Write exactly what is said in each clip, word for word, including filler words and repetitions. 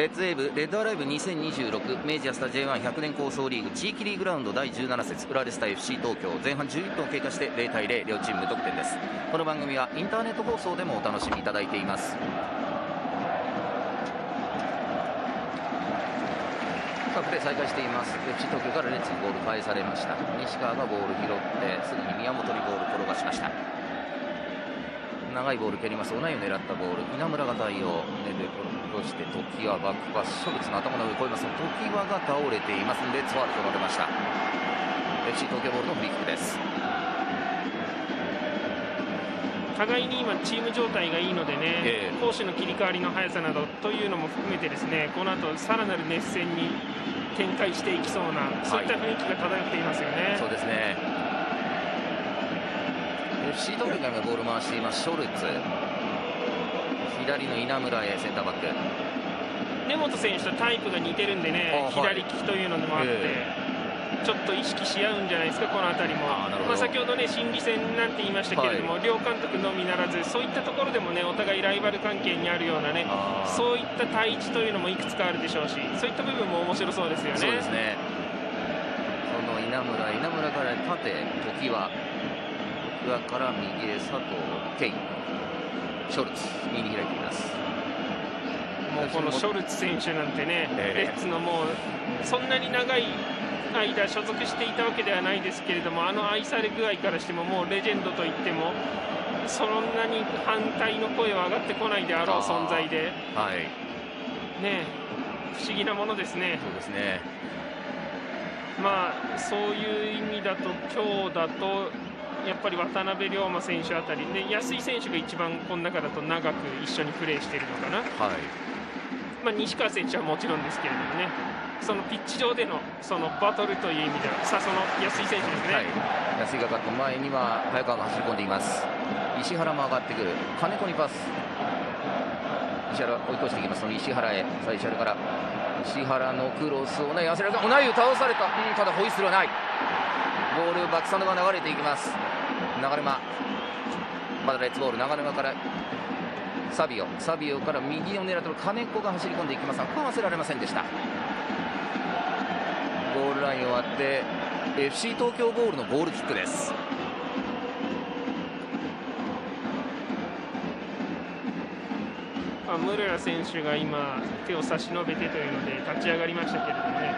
レッツウェーブレッドアライブにせんにじゅうろく明治安田 ジェイワンひゃく 年構想リーグ地域リーグラウンドだいじゅうなな節浦和レスタ エフシー 東京前半じゅういっぷんを経過してゼロたいゼロ両チーム無得点です。この番組はインターネット放送でもお楽しみいただいています。プレー再開しています。 エフシー 東京からレッツにボール返されました。西川がボール拾ってすぐに宮本にボール転がしました。長いボール蹴ります。同いを狙ったボール稲村が対応目でそして時はバックパスショルツの頭の上を越えます。時はが倒れています。レッツファウル取られました。 エフシー 東京ボールのフリーキックです。 互いに今チーム状態がいいのでね、えー、攻守の切り替わりの速さなどというのも含めてですね、この後さらなる熱戦に展開していきそうな、そういった雰囲気が漂っていますよね。 そうですね。 エフシー 東京がボール回しています。ショルツ左の稲村へセンターバック。 根本選手とタイプが似てるんでね、左利きというのもあって、えー、ちょっと意識し合うんじゃないですか、この辺りも。あ、まあ、先ほどね心理戦なんて言いましたけれども、はい、両監督のみならずそういったところでもねお互いライバル関係にあるようなね、そういった対峙というのもいくつかあるでしょうし、そういった部分も面白そうですよね。 そうですね。この稲村稲村から縦時は裏から右へ佐藤ケイショルツ右に開いています。 もうこのショルツ選手なんてね、レッツのもうそんなに長い間所属していたわけではないですけれども、あの愛され具合からしてももうレジェンドといってもそんなに反対の声は上がってこないであろう存在で、はい、ね、不思議なものですね。 そうですね。 まあそういう意味だと今日だとやっぱり渡辺龍馬選手あたりで、安井選手が一番この中だと長く一緒にプレーしているのかな。はい、まあ、西川選手はもちろんですけれどもね、そのピッチ上でのそのバトルという意味ではさあその安井選手ですね。はい、 安井が勝って前には早川が走り込んでいます。石原も上がってくる。金子にパス。石原追い越していきます。その石原へさあ石原から石原のクロスをね、安井が同いを倒された、うん、ただホイッスルはない。ボールバックサンドが流れていきます。流間まだレッツボール。流間からサビオサビオから右を狙って金子が走り込んでいきますがかわせられませんでした。ゴールラインを割って エフシー 東京ボールのゴールキックです。 まあ、室谷選手が今手を差し伸べてというので立ち上がりましたけれどもね、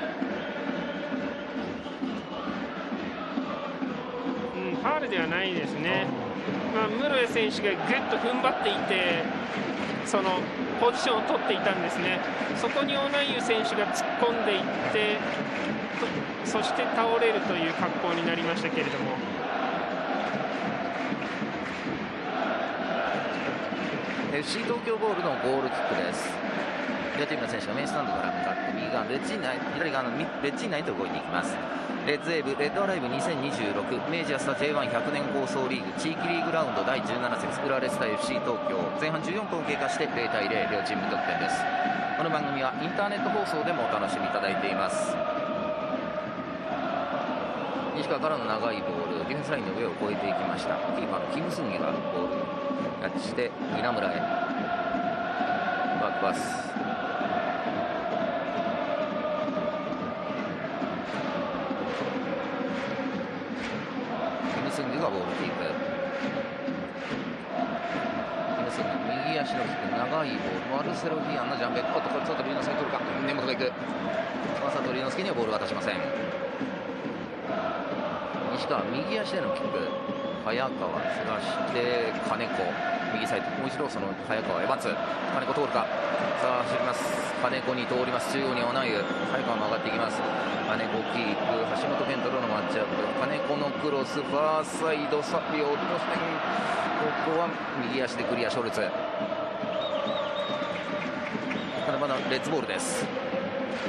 うん、ファウルではないですね。まあ、室谷選手がぐっと踏ん張っていてそのポジションを取っていたんですね。そこにオナイユ選手が突っ込んでいってそして倒れるという格好になりましたけれども、 エフシー 東京ボールのゴールキックです。両チームの選手がメインスタンドから向かって右側のレッジ内左側のレッジ内と動いていきます。レッツウェーブレッドアライブにせんにじゅうろく明治安田 ジェイワンひゃく 年構想リーグ地域リーグラウンドだいじゅうなな節浦和レスタ エフシー 東京前半じゅうよんぷんを経過してゼロたいゼロ両チーム無得点です。この番組はインターネット放送でもお楽しみいただいています。西川からの長いボールディフェンスラインの上を越えていきました。キーパーのキム・スンギがボールキャッチして稲村へバックパス。キム・スンギがボールキープ。キム・スンギ右足のキック長いボールマルセロ・フィアンのジャンベット。おっとこれ佐藤龍之介に取るか。根本がいく。佐藤龍之介にはボールを渡しません。西川右足でのキック。早川ずらして金子右サイドもう一度その早川エヴァンツ金子通るか。さあ走ります。金子に通ります。中央にオナイユ早川も上がっていきます。金子キープ橋本健太郎のマッチアップ。金子のクロスファーサイドサビを落としてここは右足でクリアショルツ。ただまだレッツボールです。